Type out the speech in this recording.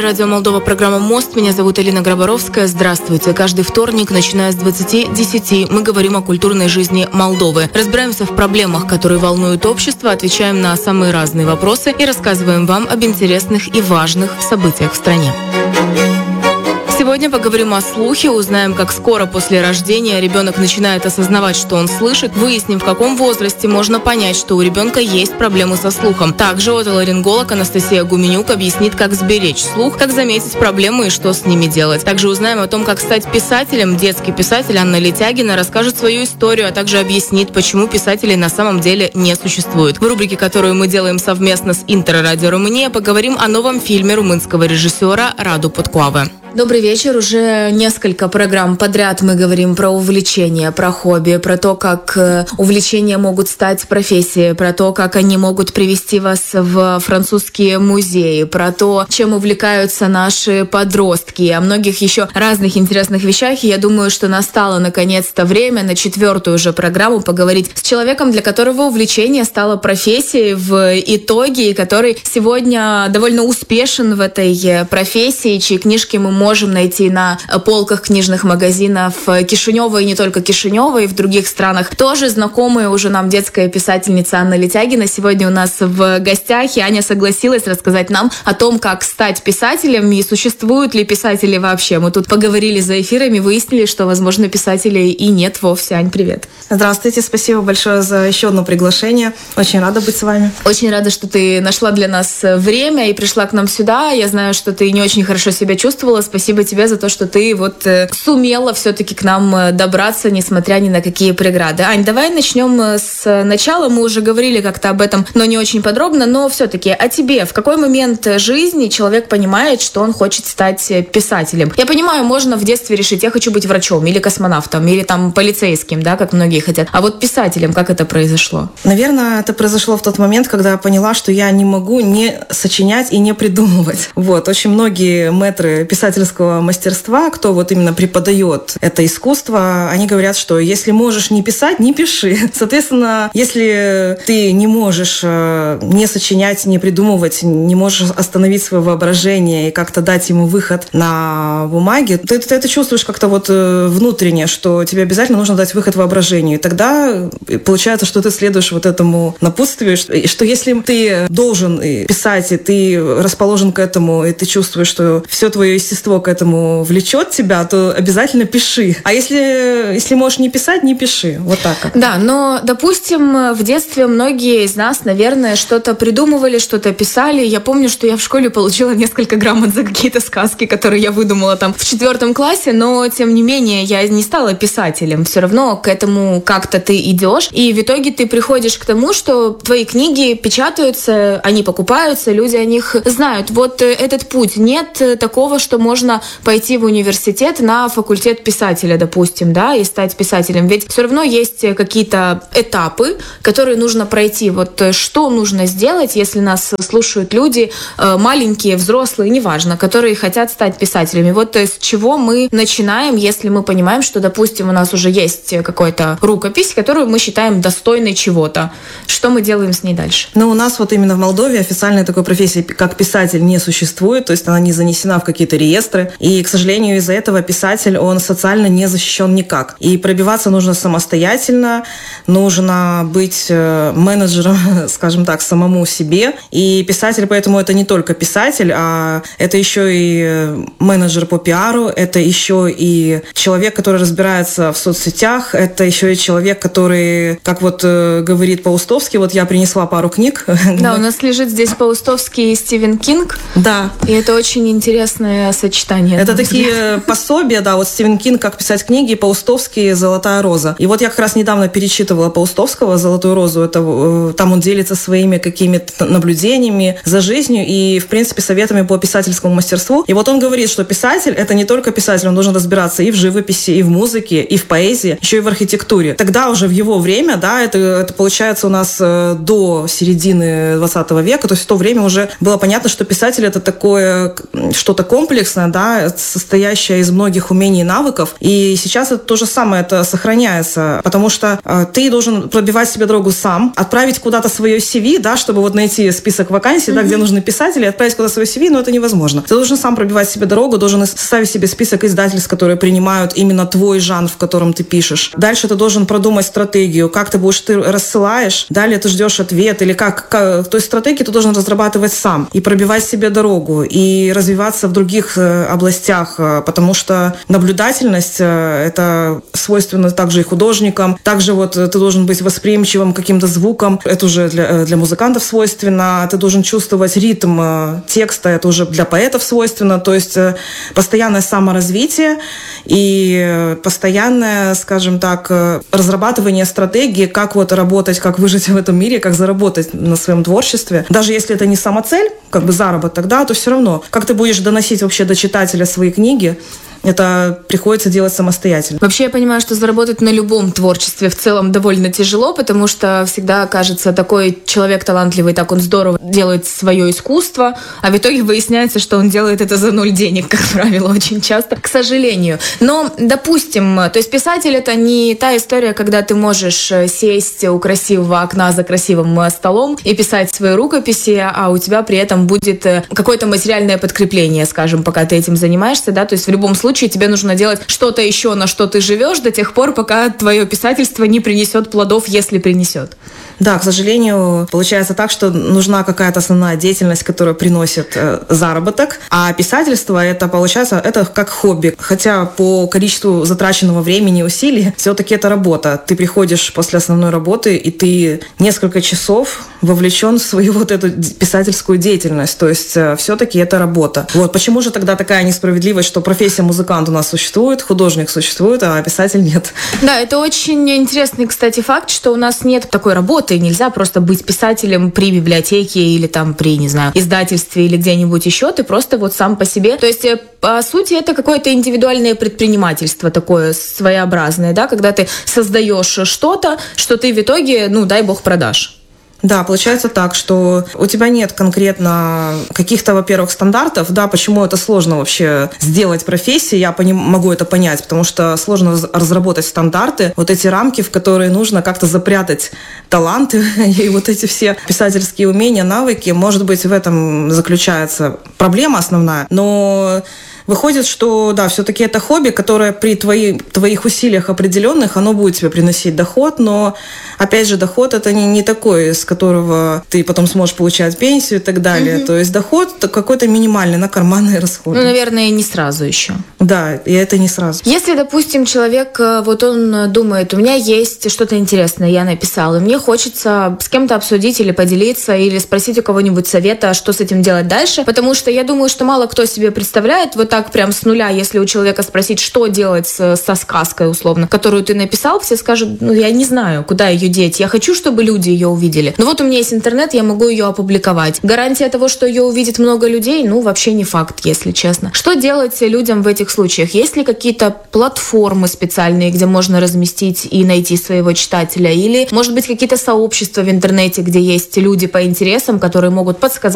Радио Молдова, программа «Мост». Меня зовут Элина Грабаровская. Здравствуйте. Каждый вторник, начиная с 20:10, мы говорим о культурной жизни Молдовы. Разбираемся в проблемах, которые волнуют общество, отвечаем на самые разные вопросы и рассказываем вам об интересных и важных событиях в стране. Сегодня поговорим о слухе, узнаем, как скоро после рождения ребенок начинает осознавать, что он слышит, выясним, в каком возрасте можно понять, что у ребенка есть проблемы со слухом. Также отоларинголог Анастасия Гуменюк объяснит, как сберечь слух, как заметить проблемы и что с ними делать. Также узнаем о том, как стать писателем. Детский писатель Анна Летягина расскажет свою историю, а также объяснит, почему писателей на самом деле не существует. В рубрике, которую мы делаем совместно с Интеррадио Румыния, поговорим о новом фильме румынского режиссера Раду Подкоаве. Добрый вечер. Уже несколько программ подряд мы говорим про увлечения, про хобби, про то, как увлечения могут стать профессией, про то, как они могут привести вас в французские музеи, про то, чем увлекаются наши подростки, о многих еще разных интересных вещах. И я думаю, что настало наконец-то время на 4-ю уже программу поговорить с человеком, для которого увлечение стало профессией в итоге, и который сегодня довольно успешен в этой профессии, чьи книжки мы можем найти на полках книжных магазинов Кишинева и не только Кишинева, и в других странах. Тоже знакомая уже нам детская писательница Анна Летягина сегодня у нас в гостях, и Аня согласилась рассказать нам о том, как стать писателем и существуют ли писатели вообще. Мы тут поговорили за эфирами, выяснили, что, возможно, писателей и нет вовсе. Ань, привет. Здравствуйте, спасибо большое за еще одно приглашение. Очень рада быть с вами. Очень рада, что ты нашла для нас время и пришла к нам сюда. Я знаю, что ты не очень хорошо себя чувствовала. Спасибо тебе за то, что ты сумела все-таки к нам добраться, несмотря ни на какие преграды. Ань, давай начнем с начала. Мы уже говорили как-то об этом, но не очень подробно. Но все-таки о тебе. В какой момент жизни человек понимает, что он хочет стать писателем? Я понимаю, можно в детстве решить, я хочу быть врачом или космонавтом, или там полицейским, да, как многие хотят. А вот писателем, как это произошло? Наверное, это произошло в тот момент, когда я поняла, что я не могу не сочинять и не придумывать. Очень многие мэтры писательского мастерства, кто именно преподает это искусство, они говорят, что если можешь не писать, не пиши. Соответственно, если ты не можешь не сочинять, не придумывать, не можешь остановить свое воображение и как-то дать ему выход на бумаге, ты это чувствуешь как-то внутренне, что тебе обязательно нужно дать выход воображению. И тогда получается, что ты следуешь этому напутствию, что если ты должен писать, и ты расположен к этому, и ты чувствуешь, что все твое естество к этому влечет тебя, то обязательно пиши. А если можешь не писать, не пиши. Вот так. Да, но, допустим, в детстве многие из нас, наверное, что-то придумывали, что-то писали. Я помню, что я в школе получила несколько грамот за какие-то сказки, которые я выдумала там в 4 классе, но, тем не менее, я не стала писателем. Все равно к этому как-то ты идешь, и в итоге ты приходишь к тому, что твои книги печатаются, они покупаются, люди о них знают. Вот этот путь. Нет такого, что можно пойти в университет на факультет писателя, допустим, да, и стать писателем. Ведь все равно есть какие-то этапы, которые нужно пройти. Что нужно сделать, если нас слушают люди, маленькие, взрослые, неважно, которые хотят стать писателями. С чего мы начинаем, если мы понимаем, что, допустим, у нас уже есть какая-то рукопись, которую мы считаем достойной чего-то. Что мы делаем с ней дальше? У нас именно в Молдове официальной такой профессии, как писатель, не существует, то есть она не занесена в какие-то реестры. И, к сожалению, из-за этого писатель, он социально не защищен никак. И пробиваться нужно самостоятельно, нужно быть менеджером, скажем так, самому себе. И писатель, поэтому это не только писатель, а это еще и менеджер по пиару, это еще и человек, который разбирается в соцсетях, это еще и человек, который, как говорит Паустовский, я принесла пару книг. Да, у нас лежит здесь Паустовский и Стивен Кинг. Да. И это очень интересное сочетание. Это такие пособия, да, Стивен Кинг, как писать книги, Паустовский «Золотая роза». И я как раз недавно перечитывала Паустовского «Золотую розу». Там он делится своими какими-то наблюдениями за жизнью и, в принципе, советами по писательскому мастерству. И он говорит, что писатель — это не только писатель, он должен разбираться и в живописи, и в музыке, и в поэзии, еще и в архитектуре. Тогда уже в его время, да, это получается у нас до середины 20 века, то есть в то время уже было понятно, что писатель — это такое что-то комплексное, комплексная, да, состоящая из многих умений и навыков. И сейчас это то же самое, это сохраняется, потому что ты должен пробивать себе дорогу сам, отправить куда-то свое CV, да, чтобы вот найти список вакансий, да, где нужны писатели, отправить куда-то свое CV, но это невозможно. Ты должен сам пробивать себе дорогу, должен составить себе список издательств, которые принимают именно твой жанр, в котором ты пишешь. Дальше ты должен продумать стратегию, как ты рассылаешь, далее ты ждешь ответ, или как то есть стратегию ты должен разрабатывать сам и пробивать себе дорогу, и развиваться в других областях, потому что наблюдательность это свойственно также и художникам, также вот ты должен быть восприимчивым к каким-то звукам, это уже для музыкантов свойственно, ты должен чувствовать ритм текста, это уже для поэтов свойственно, то есть постоянное саморазвитие и постоянное, скажем так, разрабатывание стратегии, как вот работать, как выжить в этом мире, как заработать на своем творчестве. Даже если это не самоцель, как бы заработок, да, то все равно, как ты будешь доносить вообще до читателя свои книги, это приходится делать самостоятельно. Вообще я понимаю, что заработать на любом творчестве в целом довольно тяжело, потому что всегда кажется, такой человек талантливый, так он здорово делает свое искусство, а в итоге выясняется, что он делает это за 0 денег, как правило, очень часто, к сожалению. Но, допустим, то есть писатель — это не та история, когда ты можешь сесть у красивого окна за красивым столом и писать свои рукописи, а у тебя при этом будет какое-то материальное подкрепление, скажем, пока ты этим занимаешься, да, то есть в любом случае тебе нужно делать что-то еще, на что ты живешь, до тех пор, пока твое писательство не принесет плодов, если принесет. Да, к сожалению, получается так, что нужна какая-то основная деятельность, которая приносит заработок, а писательство это получается это как хобби. Хотя по количеству затраченного времени и усилий все-таки это работа. Ты приходишь после основной работы, и ты несколько часов вовлечен в свою вот эту писательскую деятельность. То есть все-таки это работа. Вот почему же тогда такая несправедливость, что профессия музыкант у нас существует, художник существует, а писатель нет? Да, это очень интересный, кстати, факт, что у нас нет такой работы. Нельзя просто быть писателем при библиотеке или там при, не знаю, издательстве или где-нибудь еще. Ты просто вот сам по себе. То есть, по сути, это какое-то индивидуальное предпринимательство такое своеобразное, да, когда ты создаешь что-то, что ты в итоге, ну, дай бог, продашь. Да, получается так, что у тебя нет конкретно каких-то, во-первых, стандартов, да, почему это сложно вообще сделать профессией, я могу это понять, потому что сложно разработать стандарты, вот эти рамки, в которые нужно как-то запрятать таланты и вот эти все писательские умения, навыки, может быть, в этом заключается проблема основная, но выходит, что да, все-таки это хобби, которое при твоих усилиях определенных, оно будет тебе приносить доход, но опять же доход это не такой, с которого ты потом сможешь получать пенсию и так далее. То есть доход какой-то минимальный на карманные расходы. Ну, наверное, не сразу еще. Да, и это не сразу. Если, допустим, человек, вот он думает, у меня есть что-то интересное, я написала, и мне хочется с кем-то обсудить или поделиться, или спросить у кого-нибудь совета, что с этим делать дальше, потому что я думаю, что мало кто себе представляет вот так прям с нуля, если у человека спросить, что делать со сказкой, условно, которую ты написал, все скажут, ну, я не знаю, куда ее деть, я хочу, чтобы люди ее увидели. Но вот у меня есть интернет, я могу ее опубликовать. Гарантия того, что ее увидит много людей, ну, вообще не факт, если честно. Что делать людям в этих случаях? Есть ли какие-то платформы специальные, где можно разместить и найти своего читателя? Или, может быть, какие-то сообщества в интернете, где есть люди по интересам, которые могут подсказать